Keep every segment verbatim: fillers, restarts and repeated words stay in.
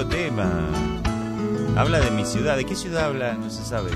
lindo tema. Habla de mi ciudad. ¿De qué ciudad habla? No se sabe.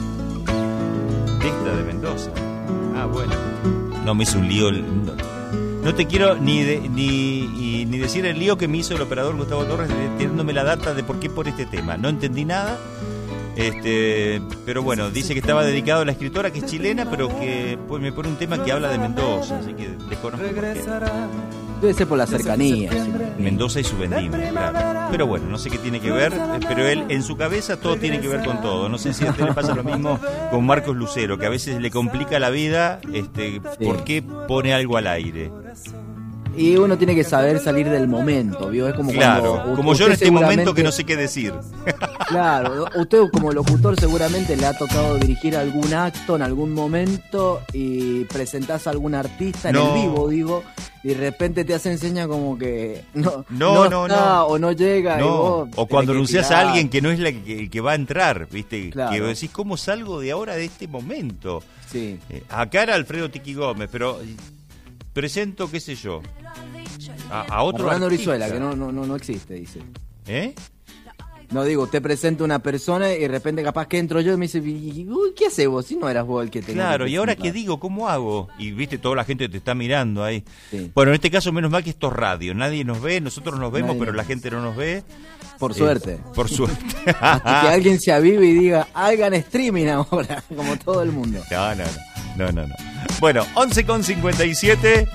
De esta, de Mendoza. Ah, bueno. No, me hizo un lío. No, no te quiero ni, de, ni, y, ni decir el lío que me hizo el operador Gustavo Torres tirándome la data de por qué por este tema. No entendí nada. Este, pero bueno, dice que estaba dedicado a la escritora, que es chilena, pero que pues, me pone un tema que habla de Mendoza, así que desconozco por qué. Debe ser por la cercanía. Sí. Mendoza y su vendimia, claro. Pero bueno, no sé qué tiene que ver, pero él en su cabeza todo tiene que ver con todo. No sé si a usted le pasa lo mismo con Marcos Lucero, que a veces le complica la vida, este, sí. ¿Por qué pone algo al aire? Y uno tiene que saber salir del momento, ¿vio? Es como claro, cuando, como yo en este momento que no sé qué decir. Claro, usted como locutor seguramente le ha tocado dirigir algún acto en algún momento y presentás a algún artista en no. el vivo, digo, y de repente te hacen señas como que no, no, no, no está, no. o no llega. No. Y vos o cuando anunciás tirar. a alguien que no es la que, que va a entrar, ¿viste? Claro. Que decís, ¿cómo salgo de ahora de este momento? Sí. Eh, acá era Alfredo Tiki Gómez, pero presento, qué sé yo, a, a otro Rolando artista. Brizuela, que no, no, no, no existe, dice. ¿Eh? No, digo, usted presenta una persona y de repente capaz que entro yo y me dice, uy, ¿qué haces vos? Si no eras vos el que te... Claro, y ahora qué digo, ¿cómo hago? Y viste, toda la gente te está mirando ahí. Sí. Bueno, en este caso, menos mal que esto es radio. Nadie nos ve, nosotros nos vemos, Nadie pero nos la ve. gente no nos ve. Por Eh, suerte. Por suerte. Hasta que alguien se avive y diga, hagan streaming ahora, como todo el mundo. No, no, no, no, no, no. Bueno, once con cincuenta y siete,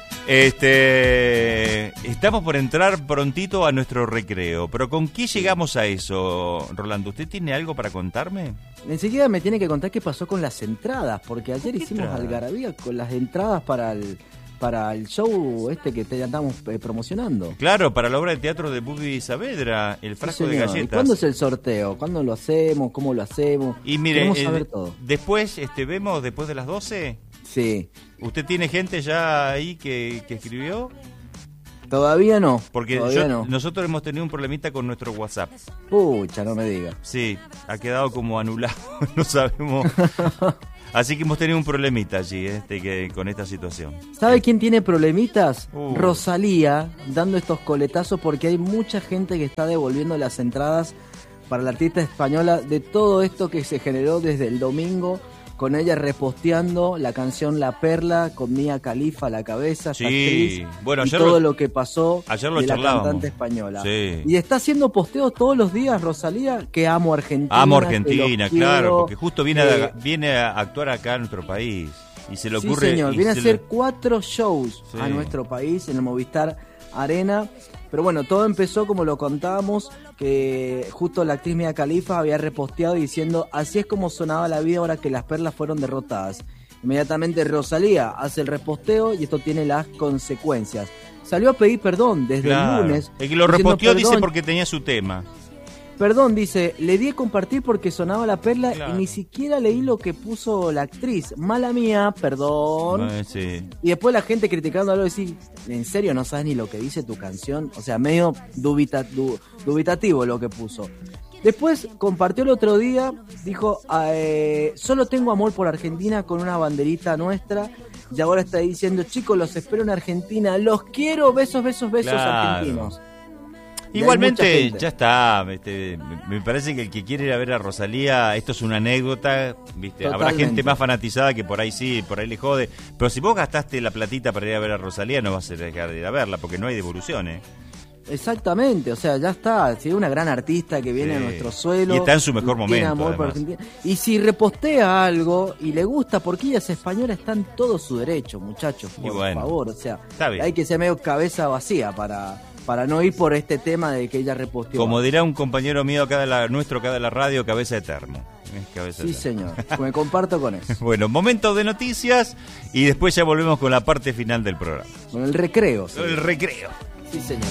este, estamos por entrar prontito a nuestro recreo, pero ¿con qué llegamos a eso, Rolando? ¿Usted tiene algo para contarme? Enseguida me tiene que contar qué pasó con las entradas, porque ayer hicimos entradas? algarabía con las entradas para el para el show este que te andamos eh, promocionando. Claro, para la obra de teatro de Bubi Saavedra, El frasco Sí, de señor. galletas. ¿Y cuándo es el sorteo? ¿Cuándo lo hacemos? ¿Cómo lo hacemos? Y mire, Queremos eh, saber todo. después este, vemos, después de las doce, Sí. ¿usted tiene gente ya ahí que, que escribió? Todavía no. Porque Todavía yo- no. nosotros hemos tenido un problemita con nuestro WhatsApp. Pucha, no me diga. Sí, ha quedado como anulado, no sabemos. Así que hemos tenido un problemita allí este, que, con esta situación. ¿Sabe quién tiene problemitas? Uh. Rosalía, dando estos coletazos porque hay mucha gente que está devolviendo las entradas para la artista española de todo esto que se generó desde el domingo, con ella reposteando la canción La Perla, con Mia Khalifa a la cabeza, Sí, esta actriz, bueno, y ayer todo lo- lo que pasó ayer lo de la charlábamos. cantante española. Sí. Y está haciendo posteos todos los días, Rosalía, que amo Argentina. Amo que Argentina, los claro, quiero, porque justo viene, que- a, viene a actuar acá en nuestro país. Y se le Sí, ocurre... señor, y viene a se hacer le- cuatro shows Sí. a nuestro país en el Movistar Arena. Pero bueno, todo empezó como lo contábamos, que justo la actriz Mia Khalifa había reposteado diciendo, así es como sonaba la vida ahora que las perlas fueron derrotadas. Inmediatamente Rosalía hace el reposteo y esto tiene las consecuencias. Salió a pedir perdón desde Claro. el lunes. El que lo diciendo, reposteó dice "Perdón, porque tenía su tema. Perdón, dice, le di a compartir porque sonaba la perla Claro. y ni siquiera leí lo que puso la actriz. Mala mía, perdón. Eh, sí. Y después la gente criticándolo, decir, ¿en serio no sabes ni lo que dice tu canción? O sea, medio dubita, du- dubitativo lo que puso. Después compartió el otro día, dijo, eh, solo tengo amor por Argentina con una banderita nuestra. Y ahora está diciendo, chicos, los espero en Argentina, los quiero, besos, besos, besos Claro. argentinos. Y hay mucha Igualmente, gente. ya está. Este, me me parece que el que quiere ir a ver a Rosalía, esto es una anécdota. ¿Viste? Habrá Totalmente. gente más fanatizada que por ahí sí, por ahí le jode. Pero si vos gastaste la platita para ir a ver a Rosalía, no vas a dejar de ir a verla, porque no hay devoluciones. Exactamente, o sea, ya está. Si es una gran artista que viene Sí. a nuestro suelo. Y está en su mejor tiene momento, amor por además. Argentina. Y si repostea algo y le gusta, porque ella es española, está en todo su derecho, muchachos. Y Por bueno, favor, o sea, está bien. hay que ser medio cabeza vacía para, para no ir por este tema de que ella reposteó. Como dirá un compañero mío acá de la, nuestro acá de la radio, cabeza de termo. Es cabeza de Sí, termo. señor. Me comparto con eso. Bueno, momento de noticias y después ya volvemos con la parte final del programa. Con el recreo. sí. El recreo. Sí, señor.